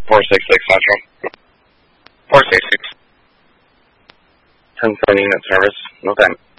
466 Central. 466. 10-7 unit service. No time.